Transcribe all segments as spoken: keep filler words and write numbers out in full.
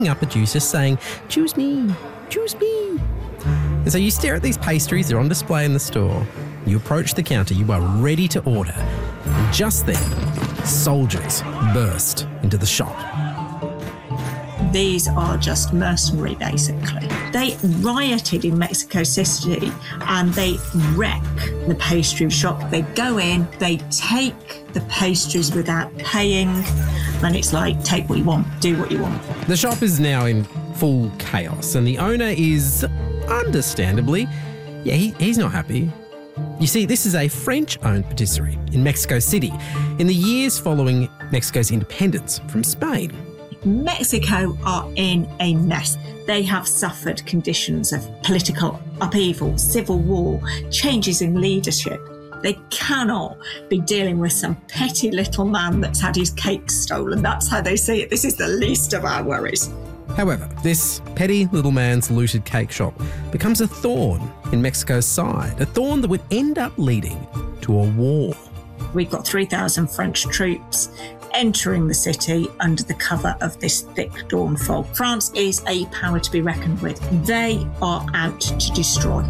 up at you, just saying, choose me, choose me. And so you stare at these pastries, they're on display in the store. You approach the counter, you are ready to order. And just then, soldiers burst into the shop. These are just mercenary, basically. They rioted in Mexico City and they wreck the pastry shop. They go in, they take the pastries without paying, and it's like, take what you want, do what you want. The shop is now in full chaos, and the owner is, understandably, yeah, he, he's not happy. You see, this is a French-owned patisserie in Mexico City in the years following Mexico's independence from Spain. Mexico are in a mess. They have suffered conditions of political upheaval, civil war, changes in leadership. They cannot be dealing with some petty little man that's had his cake stolen. That's how they see it. This is the least of our worries. However, this petty little man's looted cake shop becomes a thorn in Mexico's side, a thorn that would end up leading to a war. We've got three thousand French troops entering the city under the cover of this thick dawn fog. France is a power to be reckoned with. They are out to destroy.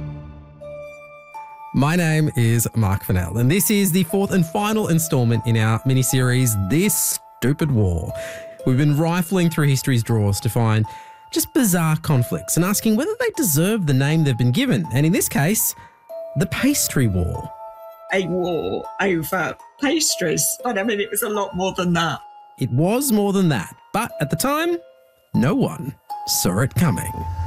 My name is Mark Fennell, and this is the fourth and final instalment in our mini-series, This Stupid War. We've been rifling through history's drawers to find just bizarre conflicts and asking whether they deserve the name they've been given, and in this case, the Pastry War. A war over pastries. But I mean, it was a lot more than that. It was more than that, but at the time, no one saw it coming.